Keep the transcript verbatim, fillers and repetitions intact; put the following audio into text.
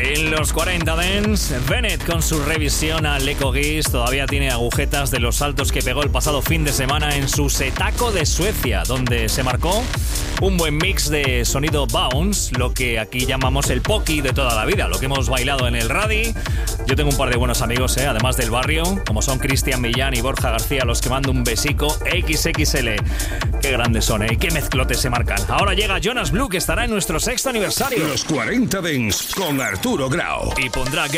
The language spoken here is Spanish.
En los cuarenta Dance, Bennett con su revisión al Eco Geese todavía tiene agujetas de los saltos que pegó el pasado fin de semana en su Setaco de Suecia, donde se marcó un buen mix de sonido bounce, lo que aquí llamamos el poki de toda la vida, lo que hemos bailado en el Radi. Yo tengo un par de buenos amigos, ¿eh? Además del barrio, como son Cristian Millán y Borja García, los que mando un besico equis equis ele. Qué grandes son, ¿eh? Qué mezclotes se marcan. Ahora llega Jonas Blue, que estará en nuestro sexto aniversario. Los cuarenta Dance con Arturo Grau. Y pondrá